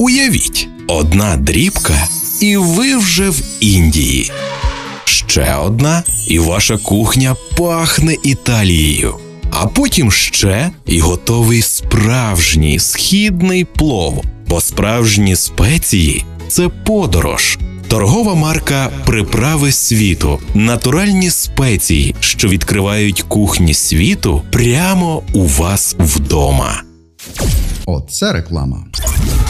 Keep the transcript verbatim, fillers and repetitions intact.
Уявіть, одна дрібка і ви вже в Індії. Ще одна і ваша кухня пахне Італією. А потім ще і готовий справжній східний плов. Бо справжні спеції – це подорож. Торгова марка «Приправи світу» – натуральні спеції, що відкривають кухні світу прямо у вас вдома. Оце реклама.